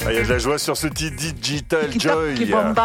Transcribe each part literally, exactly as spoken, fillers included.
Ah, il y a de la joie sur ce titre Digital Joy.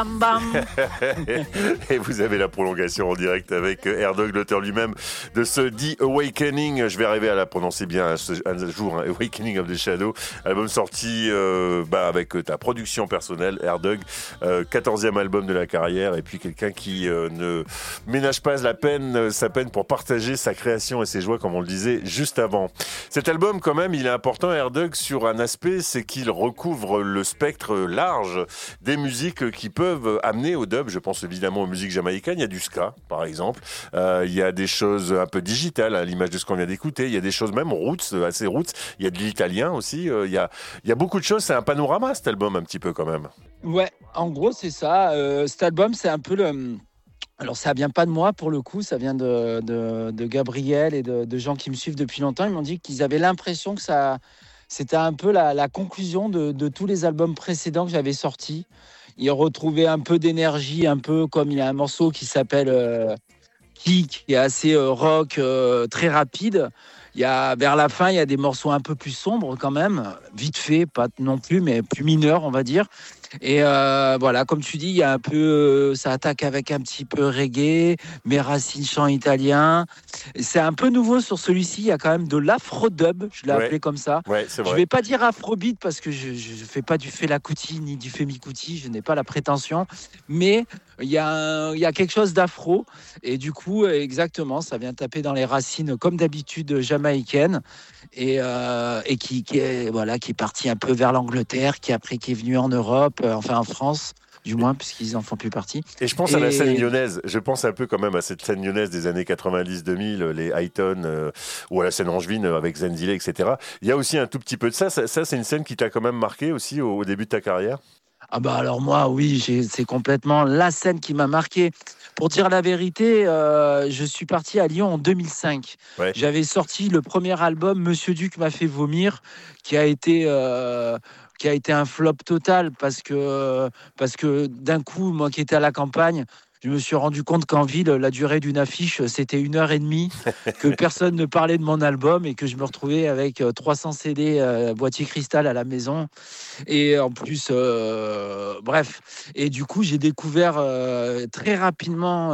Et vous avez la prolongation en direct avec Airdog, l'auteur lui-même de ce The Awakening. Je vais arriver à la prononcer bien un jour, hein, Awakening of the Shadow. Album sorti euh, bah, avec ta production personnelle, Airdog. Euh, quatorzième album de la carrière. Et puis quelqu'un qui euh, ne ménage pas la peine, sa peine pour partager sa création et ses joies, comme on le disait juste avant. Cet album, quand même, il est important, Airdog, sur un aspect, c'est qu'il recouvre le spectre large des musiques qui peuvent amener au dub. Je pense évidemment aux musiques jamaïcaines. Il y a du ska, par exemple. Euh, il y a des choses un peu digitales, à l'image de ce qu'on vient d'écouter. Il y a des choses même roots, assez roots. Il y a de l'italien aussi. Euh, il y a, il y a beaucoup de choses. C'est un panorama, cet album, un petit peu, quand même. Ouais, en gros, c'est ça. Euh, cet album, c'est un peu le... Alors, ça vient pas de moi, pour le coup. Ça vient de, de, de Gabriel et de, de gens qui me suivent depuis longtemps. Ils m'ont dit qu'ils avaient l'impression que ça... C'était un peu la, la conclusion de, de tous les albums précédents que j'avais sortis. Ils retrouvaient un peu d'énergie, un peu comme il y a un morceau qui s'appelle euh, Kick, qui est assez euh, rock, euh, très rapide. Il y a, vers la fin, il y a des morceaux un peu plus sombres quand même, vite fait, pas non plus, mais plus mineurs, on va dire. Et euh, voilà, comme tu dis, il y a un peu, euh, ça attaque avec un petit peu reggae, mes racines chant italien. C'est un peu nouveau sur celui-ci. Il y a quand même de l'afro-dub, je l'ai Ouais. appelé comme ça. Ouais, c'est vrai. Je vais pas dire afrobeat parce que je, je fais pas du Fela Kuti ni du Femi Kuti, je n'ai pas la prétention. Mais il y a, un, il y a quelque chose d'afro et du coup, exactement, ça vient taper dans les racines comme d'habitude jamaïcaines. Et, euh, et qui, qui, est, voilà, qui est parti un peu vers l'Angleterre, qui après qui est venu en Europe, euh, enfin en France, du moins, puisqu'ils en font plus partie. Et je pense et... à la scène lyonnaise. Je pense un peu quand même à cette scène lyonnaise des années quatre-vingt-dix deux mille, les Highton, euh, ou à la scène angevine avec Zenzile, et cetera. Il y a aussi un tout petit peu de ça. Ça, ça c'est une scène qui t'a quand même marqué aussi au, au début de ta carrière? Ah bah alors moi, oui, j'ai, c'est complètement la scène qui m'a marqué. Pour dire la vérité, euh, je suis parti à Lyon en deux mille cinq. Ouais. J'avais sorti le premier album, Monsieur Duc m'a fait vomir, qui a été... Euh, qui a été un flop total parce que, parce que d'un coup, moi qui étais à la campagne, je me suis rendu compte qu'en ville, la durée d'une affiche, c'était une heure et demie, que personne ne parlait de mon album et que je me retrouvais avec trois cents C D euh, boîtier cristal à la maison. Et en plus, euh, bref. Et du coup, j'ai découvert euh, très rapidement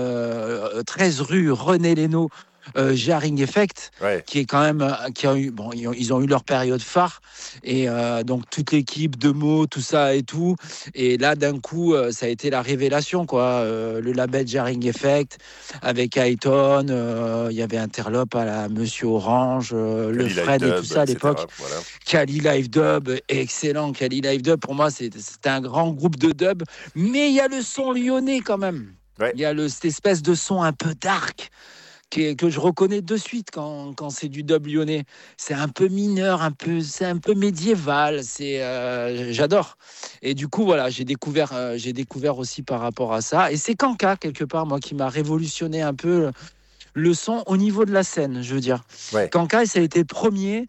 euh, treize rue René Lénaud, Euh, Jarring Effect, ouais. qui est quand même, qui a eu, bon, ils ont, ils ont eu leur période phare et euh, donc toute l'équipe de mots, tout ça et tout. Et là, d'un coup, euh, ça a été la révélation, quoi. Euh, le label Jarring Effect avec Highton, euh, il y avait Interlope à la Monsieur Orange, euh, le Fred et tout ça à l'époque. Voilà. Kali Live Dub, excellent. Kali Live Dub, pour moi, c'est, c'était un grand groupe de dub. Mais il y a le son lyonnais quand même. Il ouais. y a le, cette espèce de son un peu dark. Que je reconnais de suite quand, quand c'est du dub lyonnais. C'est un peu mineur, un peu, c'est un peu médiéval. C'est, euh, j'adore. Et du coup, voilà, j'ai découvert, euh, j'ai découvert aussi par rapport à ça. Et c'est Kanka, quelque part, moi, qui m'a révolutionné un peu le son au niveau de la scène, je veux dire. Ouais. Kanka, ça a été le premier.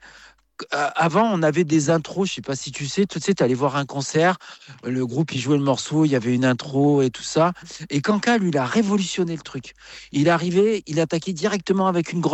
Avant, on avait des intros, je sais pas si tu sais, tu sais, t'allais voir un concert, le groupe, il jouait le morceau, il y avait une intro et tout ça. Et Kanka, lui, il a révolutionné le truc. Il arrivait, il attaquait directement avec une grosse